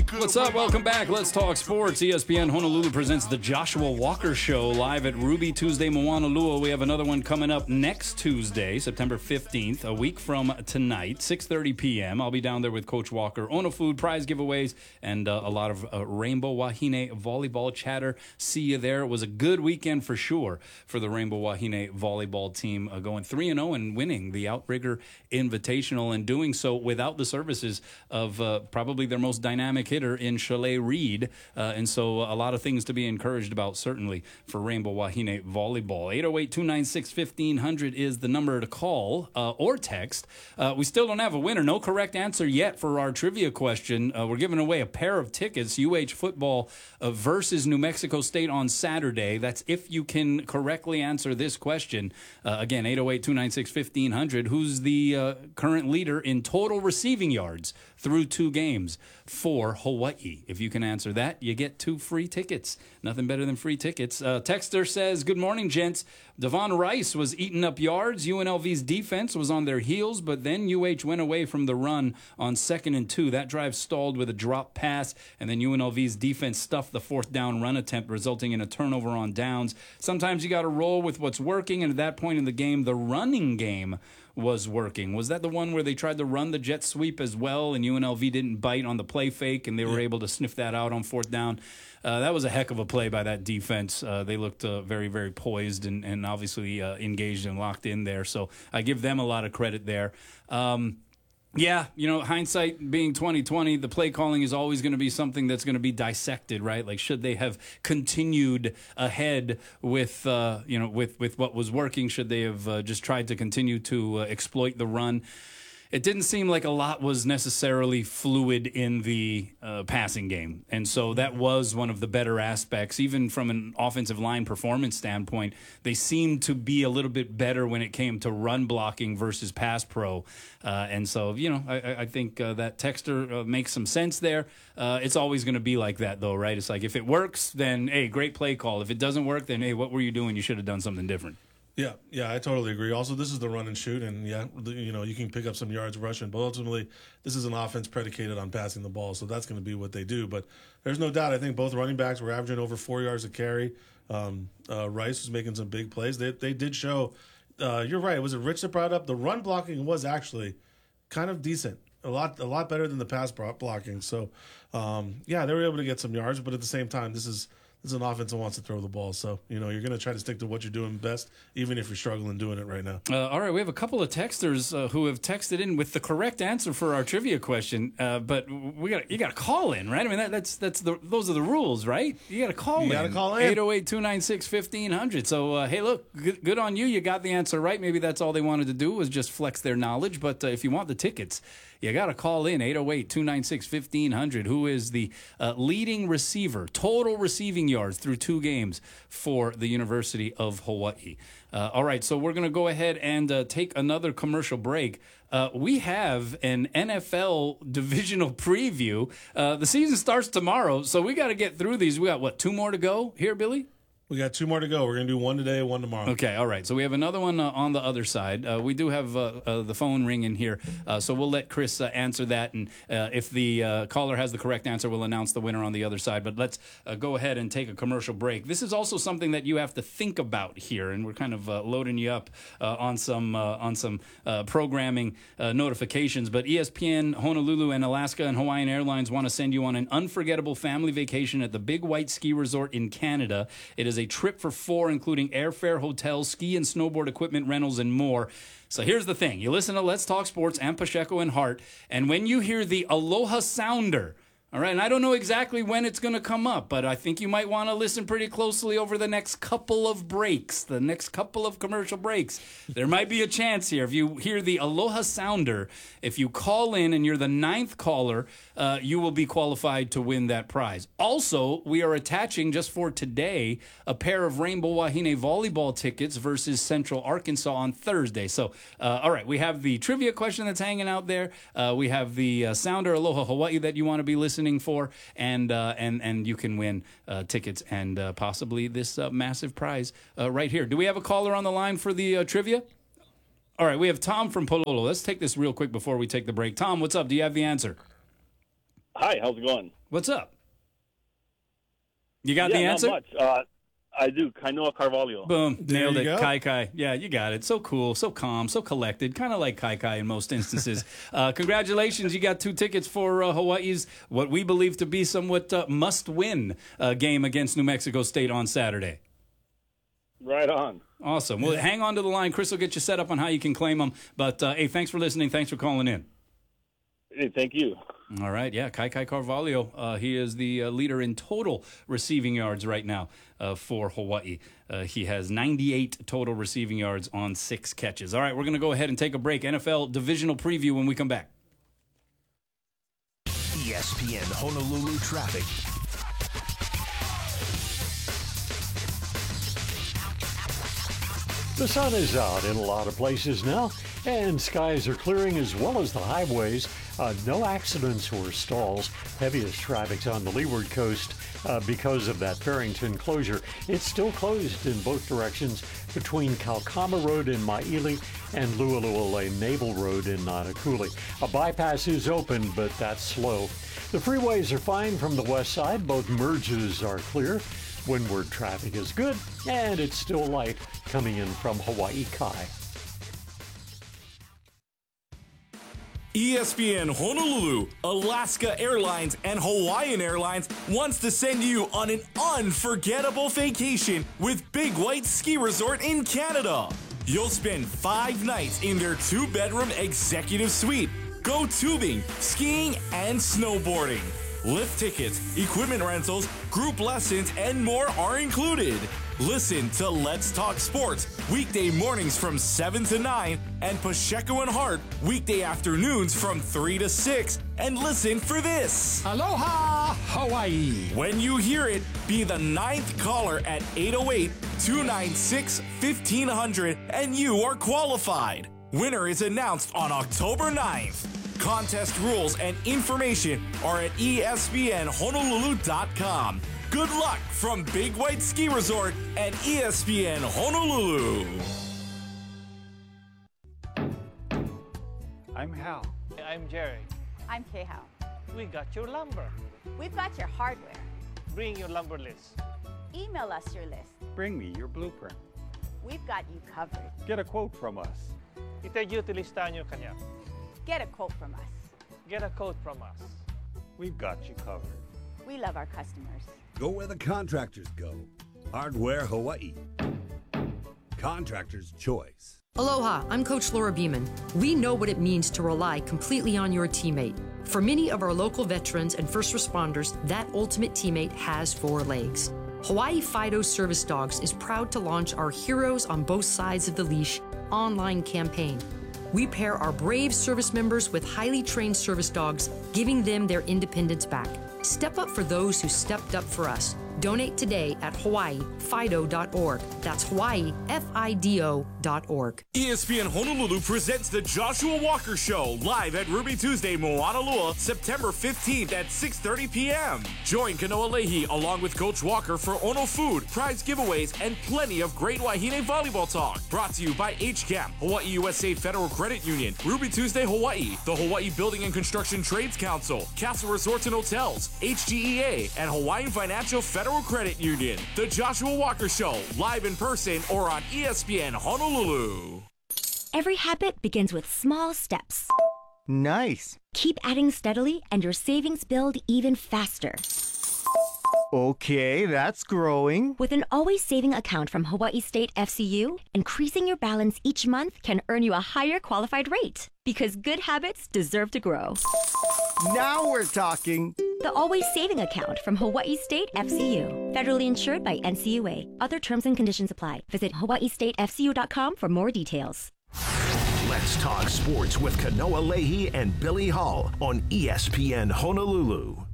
What's up? Welcome back. Let's talk sports. ESPN Honolulu presents the Joshua Walker Show live at Ruby Tuesday, Moanalua. We have another one coming up next Tuesday, September 15th, a week from tonight, 6:30 p.m. I'll be down there with Coach Walker. Ono Food, prize giveaways, and a lot of Rainbow Wahine volleyball chatter. See you there. It was a good weekend for sure for the Rainbow Wahine volleyball team, going 3-0 and winning the Outrigger Invitational, and doing so without the services of probably their most dynamic hitter in Chalet Reed. And so a lot of things to be encouraged about, certainly, for Rainbow Wahine volleyball. 808-296-1500 is the number to call or text. We still don't have a winner. No correct answer yet for our trivia question. We're giving away a pair of tickets, UH football versus New Mexico State on Saturday. That's if you can correctly answer this question. Again, 808-296-1500. Who's the current leader in total receiving yards through 2 games for Hawaii? If you can answer that, you get 2 free tickets. Nothing better than free tickets. Texter says, good morning, gents. Devon Rice was eating up yards. UNLV's defense was on their heels, but then UH went away from the run on 2nd and 2. That drive stalled with a drop pass, and then UNLV's defense stuffed the 4th down run attempt, resulting in a turnover on downs. Sometimes you got to roll with what's working, and at that point in the game, the running game was working. Was that the one where they tried to run the jet sweep as well, and UNLV didn't bite on the play fake, and they were able to sniff that out on 4th down? That was a heck of a play by that defense. They looked very, very poised and obviously engaged and locked in there. So I give them a lot of credit there. Yeah, hindsight being 2020, the play calling is always going to be something that's going to be dissected, right? Like, should they have continued ahead with what was working? Should they have just tried to continue to exploit the run? It didn't seem like a lot was necessarily fluid in the passing game. And so that was one of the better aspects. Even from an offensive line performance standpoint, they seemed to be a little bit better when it came to run blocking versus pass pro. And so, I think that Texter makes some sense there. It's always going to be like that, though, right? It's like, if it works, then, hey, great play call. If it doesn't work, then, hey, what were you doing? You should have done something different. Yeah, I totally agree. Also, this is the run and shoot, and you can pick up some yards rushing, but ultimately, this is an offense predicated on passing the ball, so that's going to be what they do. But there's no doubt, I think both running backs were averaging over 4 yards a carry. Rice was making some big plays. They did show. You're right. Was it Rich that brought up the run blocking was actually kind of decent. A lot better than the pass blocking. So, they were able to get some yards, but at the same time, this is an offense that wants to throw the ball. So, you're going to try to stick to what you're doing best, even if you're struggling doing it right now. All right, we have a couple of texters who have texted in with the correct answer for our trivia question, but you got to call in, right? I mean, those are the rules, right? You got to call in. You got to call in. 808-296-1500. So, hey, look, good on you. You got the answer right. Maybe that's all they wanted to do was just flex their knowledge. But if you want the tickets, you got to call in 808-296-1500. Who is the leading receiver, total receiving yards through 2 games for the University of Hawaii? All right, so we're going to go ahead and take another commercial break. We have an NFL divisional preview. The season starts tomorrow, so we got to get through these. We got, 2 more to go here, Billy? We got 2 more to go. We're going to do 1 today, 1 tomorrow. Okay, all right. So we have another one on the other side. We do have the phone ringing here, so we'll let Chris answer that. And if the caller has the correct answer, we'll announce the winner on the other side. But let's go ahead and take a commercial break. This is also something that you have to think about here, and we're kind of loading you up on some programming notifications. But ESPN, Honolulu, and Alaska and Hawaiian Airlines want to send you on an unforgettable family vacation at the Big White Ski Resort in Canada. It is a trip for 4, including airfare, hotels, ski and snowboard equipment rentals, and more. So here's the thing. You listen to Let's Talk Sports and Pacheco and Hart, and when you hear the Aloha Sounder, all right, and I don't know exactly when it's going to come up, but I think you might want to listen pretty closely over the next couple of breaks, the next couple of commercial breaks. There might be a chance here. If you hear the Aloha Sounder, if you call in and you're the 9th caller, you will be qualified to win that prize. Also, we are attaching, just for today, a pair of Rainbow Wahine volleyball tickets versus Central Arkansas on Thursday. So, all right, we have the trivia question that's hanging out there. We have the Sounder Aloha Hawaii that you want to be listening for, and you can win tickets and possibly this massive prize right here. Do we have a caller on the line for the trivia? All right, we have Tom from Pololo. Let's take this real quick before we take the break. Tom, what's up? Do you have the answer? Hi, how's it going? What's up? You got the answer? Not much. I do. Kainoa Carvalho. Boom. Nailed you it. go. Kai. Yeah, you got it. So cool, so calm, so collected. Kind of like Kai in most instances. Congratulations. You got 2 tickets for Hawaii's what we believe to be somewhat must-win game against New Mexico State on Saturday. Right on. Awesome. Well, hang on to the line. Chris will get you set up on how you can claim them. But, hey, thanks for listening. Thanks for calling in. Hey, thank you. All right, yeah, Kai Carvalho. He is the leader in total receiving yards right now for Hawaii. He has 98 total receiving yards on 6 catches. All right, we're going to go ahead and take a break. NFL divisional preview when we come back. ESPN Honolulu traffic. The sun is out in a lot of places now, and skies are clearing as well as the highways. No accidents or stalls. Heaviest traffic's on the leeward coast because of that Farrington closure. It's still closed in both directions between Kaukama Road in Maili and Lualua Naval Road in Nanakuli. A bypass is open, but that's slow. The freeways are fine from the west side. Both merges are clear. Windward traffic is good, and it's still light coming in from Hawaii Kai. ESPN Honolulu, Alaska Airlines, and Hawaiian Airlines wants to send you on an unforgettable vacation with Big White Ski Resort in Canada. You'll spend 5 nights in their 2-bedroom executive suite. Go tubing, skiing, and snowboarding. Lift tickets, equipment rentals, group lessons, and more are included. Listen to Let's Talk Sports weekday mornings from 7 to 9 and Pacheco and Hart weekday afternoons from 3 to 6. And listen for this. Aloha, Hawaii. When you hear it, be the 9th caller at 808-296-1500 and you are qualified. Winner is announced on October 9th. Contest rules and information are at espnhonolulu.com. Good luck from Big White Ski Resort and ESPN Honolulu. I'm Hal. I'm Jerry. I'm Kehao. We got your lumber. We've got your hardware. Bring your lumber list. Email us your list. Bring me your blueprint. We've got you covered. Get a quote from us. Itajuti listahan nyo kanya. Get a quote from us. Get a quote from us. We've got you covered. We love our customers. Go where the contractors go. Hardware Hawaii. Contractor's choice. Aloha, I'm Coach Laura Beeman. We know what it means to rely completely on your teammate. For many of our local veterans and first responders, that ultimate teammate has 4 legs. Hawaii Fido Service Dogs is proud to launch our Heroes on Both Sides of the Leash online campaign. We pair our brave service members with highly trained service dogs, giving them their independence back. Step up for those who stepped up for us. Donate today at hawaiifido.org. That's hawaiifido.org. ESPN Honolulu presents the Joshua Walker Show live at Ruby Tuesday, Moanalua, September 15th at 6:30 p.m. Join Kanoa Leahy along with Coach Walker for Ono Food, prize giveaways, and plenty of great Wahine volleyball talk. Brought to you by HCAM, Hawaii USA Federal Credit Union, Ruby Tuesday, Hawaii, the Hawaii Building and Construction Trades Council, Castle Resorts and Hotels, HGEA, and Hawaiian Financial Federal Credit Union. The Joshua Walker Show, live in person or on ESPN Honolulu. Every habit begins with small steps. Nice. Keep adding steadily and your savings build even faster. Okay, that's growing. With an always saving account from Hawaii State FCU, increasing your balance each month can earn you a higher qualified rate. Because good habits deserve to grow. Now we're talking. The Always Saving Account from Hawaii State FCU. Federally insured by NCUA. Other terms and conditions apply. Visit hawaiistatefcu.com for more details. Let's talk sports with Kanoa Leahy and Billy Hall on ESPN Honolulu.